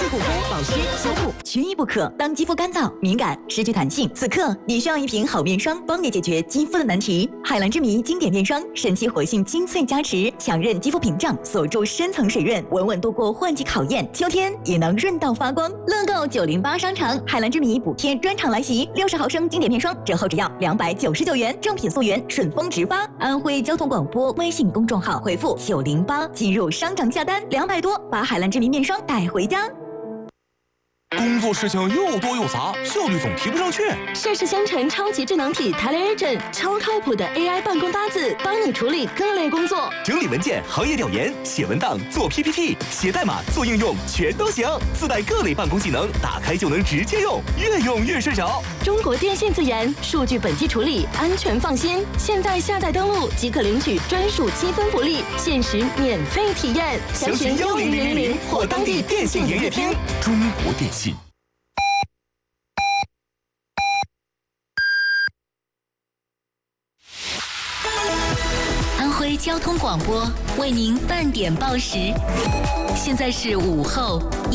护肤、保湿、修复，缺一不可。当肌肤干燥、敏感、失去弹性，此刻你需要一瓶好面霜，帮你解决肌肤的难题。海蓝之谜经典面霜，神奇活性精粹加持，强韧肌肤屏障，锁住深层水润，稳稳度过换季考验，秋天也能润到发光。乐购908商场海蓝之谜补贴专场来袭，60毫升经典面霜折后只要299元，正品溯源，顺丰直发。安徽交通广播微信公众号回复908进入商场下单，200多把海蓝之谜面霜带回家。 工作事情又多又杂，效率总提不上去。 盛世香橙超级智能体 TeleAgent 超靠谱的 AI 办公搭子，帮你处理各类工作， 整理文件、行业调研、写文档、做 PPT、写代码、做应用，全都行。自带各类办公技能，打开就能直接用，越用越顺手。 中国电信自研，数据本地处理，安全放心。现在下载登录即可领取专属积分福利，限时免费体验。 详询10000或当地电信营业厅。 中国电信。 安徽交通广播为您半点报时，现在是午后